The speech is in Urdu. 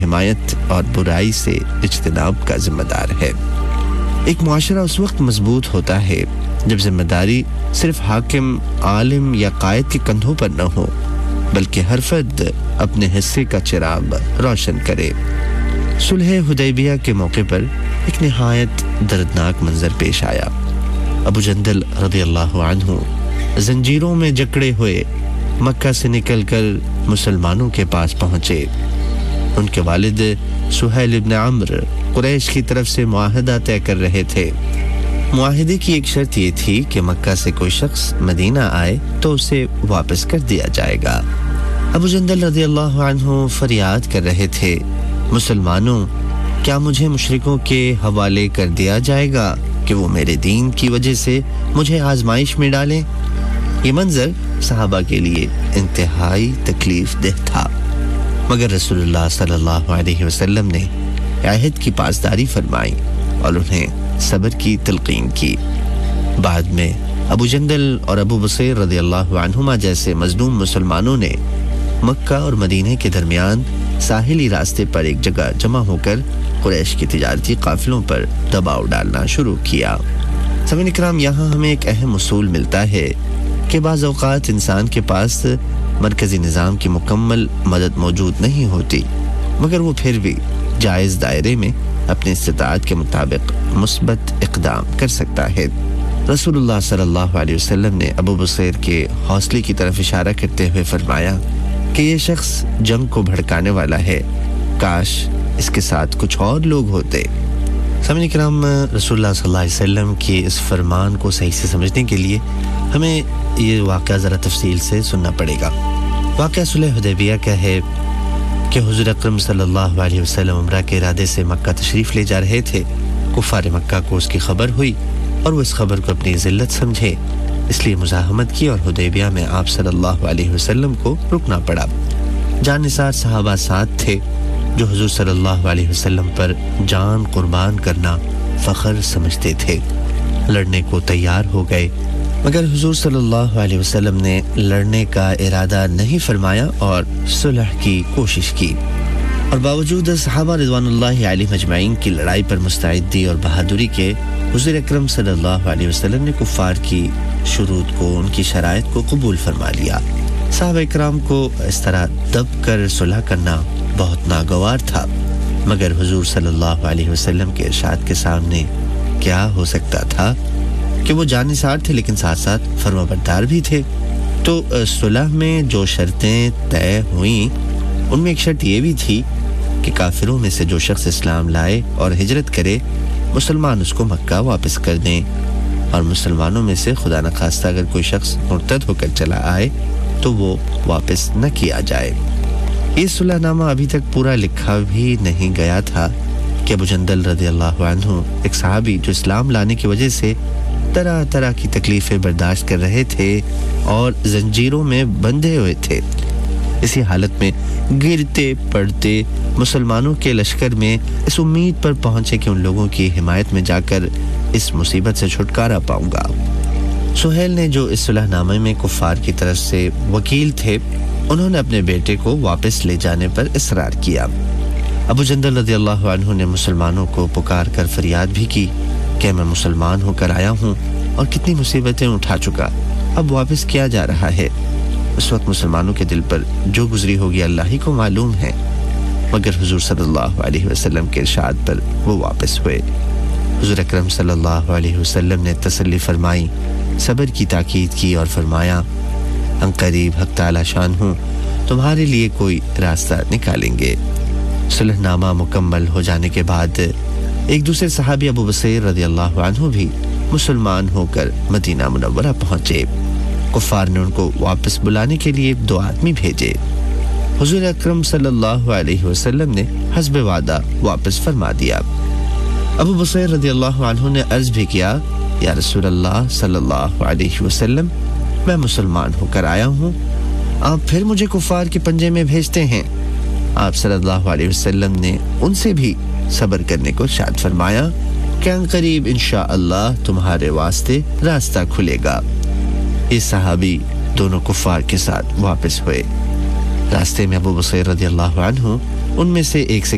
حمایت اور برائی سے اجتناب کا ذمہ دار ہے۔ ایک معاشرہ اس وقت مضبوط ہوتا ہے جب ذمہ داری صرف حاکم، عالم یا قائد کے کندھوں پر نہ ہو، بلکہ ہر فرد اپنے حصے کا چراغ روشن کرے۔ صلح حدیبیہ کے موقع پر ایک نہایت دردناک منظر پیش آیا۔ ابو جندل رضی اللہ عنہ زنجیروں میں جکڑے ہوئے مکہ سے نکل کر مسلمانوں کے پاس پہنچے۔ ان کے والد سہیل ابن عمرو قریش کی طرف سے معاہدہ طے کر رہے تھے۔ معاہدے کی ایک شرط یہ تھی کہ مکہ سے کوئی شخص مدینہ آئے تو اسے واپس کر دیا جائے گا۔ ابو جندل رضی اللہ عنہ فریاد کر رہے تھے، مسلمانوں، کیا مجھے مشرکوں کے حوالے کر دیا جائے گا کہ وہ میرے دین کی وجہ سے مجھے آزمائش میں ڈالیں؟ یہ منظر صحابہ کے لیے انتہائی تکلیف دہ تھا، مگر رسول اللہ صلی اللہ علیہ وسلم نے عہد کی پاسداری فرمائی اور انہیں صبر کی تلقین کی۔ بعد میں ابو جندل اور ابو بصیر رضی اللہ عنہما جیسے مظلوم مسلمانوں نے مکہ اور مدینہ کے درمیان ساحلی راستے پر ایک جگہ جمع ہو کر قریش کی تجارتی قافلوں پر دباؤ ڈالنا شروع کیا۔ سامعین اکرام، یہاں ہمیں ایک اہم اصول ملتا ہے کہ بعض اوقات انسان کے پاس مرکزی نظام کی مکمل مدد موجود نہیں ہوتی، مگر وہ پھر بھی جائز دائرے میں اپنی استطاعت کے مطابق مثبت اقدام کر سکتا ہے۔ رسول اللہ صلی اللہ علیہ وسلم نے ابو بصیر کے حوصلے کی طرف اشارہ کرتے ہوئے فرمایا کہ یہ شخص جنگ کو بھڑکانے والا ہے، کاش اس کے ساتھ کچھ اور لوگ ہوتے۔ سامعین کرام، رسول اللہ صلی اللہ علیہ وسلم کی اس فرمان کو صحیح سے سمجھنے کے لیے ہمیں یہ واقعہ ذرا تفصیل سے سننا پڑے گا۔ واقعہ صلح حدیبیہ کا ہے کہ حضور اکرم صلی اللہ علیہ وسلم عمرہ کے ارادے سے مکہ تشریف لے جا رہے تھے۔ کفار مکہ کو اس کی خبر ہوئی اور وہ اس خبر کو اپنی ذلت سمجھے، اس لیے مزاحمت کی اور حدیبیہ میں آپ صلی اللہ علیہ وسلم کو رکنا پڑا۔ جان نثار صحابہ ساتھ تھے جو حضور صلی اللہ علیہ وسلم پر جان قربان کرنا فخر سمجھتے تھے، لڑنے کو تیار ہو گئے، مگر حضور صلی اللہ علیہ وسلم نے لڑنے کا ارادہ نہیں فرمایا اور صلح کی کوشش کی، اور باوجود صحابہ رضوان اللہ علیہ مجمعین کی لڑائی پر مستعدی اور بہادری کے، حضور اکرم صلی اللہ علیہ وسلم نے کفار کی شروط کو، ان کی شرائط کو قبول فرما لیا۔ صحابہ اکرام کو اس طرح دب کر صلح کرنا بہت ناگوار تھا، مگر حضور صلی اللہ علیہ وسلم کے ارشاد کے سامنے کیا ہو سکتا تھا کہ وہ جانثار تھے لیکن ساتھ ساتھ فرمانبردار بھی تھے۔ تو صلح میں جو شرطیں طے ہوئیں ان میں ایک شرط یہ بھی تھی کہ کافروں میں سے جو شخص اسلام لائے اور ہجرت کرے، مسلمان اس کو مکہ واپس کر دیں، اور مسلمانوں میں سے خدا نخواستہ اگر کوئی شخص مرتد ہو کر چلا آئے تو وہ واپس نہ کیا جائے۔ یہ صلح نامہ ابھی تک پورا لکھا بھی نہیں گیا تھا کہ ابو جندل رضی اللہ عنہ، ایک صحابی جو اسلام لانے کی وجہ سے طرح طرح کی تکلیفیں برداشت کر رہے تھے اور زنجیروں میں بندھے ہوئے تھے، اسی حالت میں گرتے پڑتے مسلمانوں کے لشکر میں اس امید پر پہنچے کہ ان لوگوں کی حمایت میں جا کر اس مصیبت سے چھٹکارا پاؤں گا۔ سہیل نے جو اس صلح نامے میں کفار کی طرف سے وکیل تھے، انہوں نے اپنے بیٹے کو واپس لے جانے پر اصرار کیا۔ ابو جندل رضی اللہ عنہ نے مسلمانوں کو پکار کر فریاد بھی کی کہ میں مسلمان ہو کر آیا ہوں اور کتنی مصیبتیں اٹھا چکا، اب واپس کیا جا رہا ہے۔ اس وقت مسلمانوں کے دل پر جو گزری ہوگی اللہ ہی کو معلوم ہے، مگر حضور صلی اللہ علیہ وسلم کے ارشاد پر وہ واپس ہوئے۔ حضور اکرم صلی اللہ علیہ وسلم نے تسلی فرمائی، صبر کی تاکید کی اور فرمایا، ان قریب حق تعالی شانہ تمہارے لیے کوئی راستہ نکالیں گے۔ صلح نامہ مکمل ہو جانے کے بعد ایک دوسرے صحابی ابو بصیر رضی اللہ عنہ بھی مسلمان ہو کر مدینہ منورہ پہنچے۔ کفار نے ان کو واپس بلانے کے لیے 2 آدمی بھیجے۔ حضور اکرم صلی اللہ علیہ وسلم نے حسب وعدہ واپس فرما دیا۔ ابو بصیر رضی اللہ عنہ نے عرض بھی کیا، یا رسول اللہ صلی اللہ علیہ وسلم، میں مسلمان ہو کر آیا ہوں، آپ پھر مجھے کفار کے پنجے میں بھیجتے ہیں۔ آپ صلی اللہ علیہ وسلم نے ان سے بھی صبر کرنے کو ارشاد فرمایا کہ ان قریب انشاءاللہ تمہارے واسطے راستہ کھلے گا۔ یہ صحابی دونوں کفار کے ساتھ واپس ہوئے۔ راستے میں ابو بصیر رضی اللہ عنہ ان میں سے ایک سے